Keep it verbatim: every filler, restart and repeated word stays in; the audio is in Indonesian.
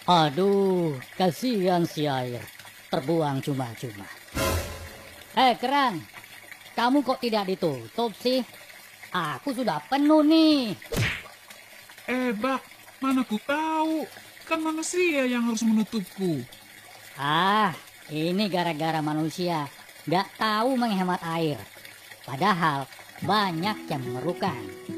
Aduh, kasihan si air. Terbuang cuma-cuma. Eh, Kerang. Kamu kok tidak ditutup sih? Aku sudah penuh nih. Eh, Bak, mana ku tahu. Kan manusia yang harus menutupku. Ah, ini gara-gara manusia nggak tahu menghemat air. Padahal banyak yang memerlukan.